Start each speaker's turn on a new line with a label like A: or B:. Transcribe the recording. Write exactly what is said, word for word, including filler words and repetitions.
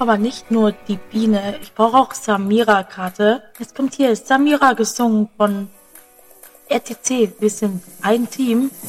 A: brauche aber nicht nur die Biene, ich brauche auch Samira-Karte. Es kommt hier Samira gesungen von R T C. Wir sind ein Team.